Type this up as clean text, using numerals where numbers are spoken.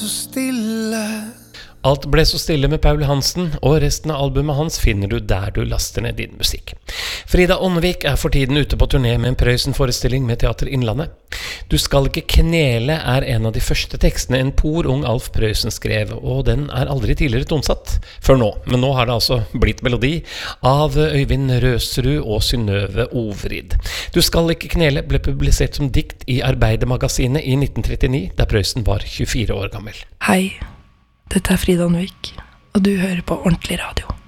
Alt ble så stille med Paul Hansen, og resten av albumet hans finner du der du laster ned din musikk. Frida Ånnevik for tiden ute på turné med en Prøysen-forestilling med Teater Innlandet. Du skal ikke knele en av de første tekstene en porung Alf Prøysen skrev, og den aldri tidligere tonsatt, før nå. Men nå har det altså blitt melodi av Øyvind Røsrud og Synnøve Ovrid. Du skal ikke knele ble publisert som dikt i Arbeidermagasinet i 1939, da Prøysen var 24 år gammel. Hei. Dette Frida Ånnevik, og du hører på Ordentlig Radio.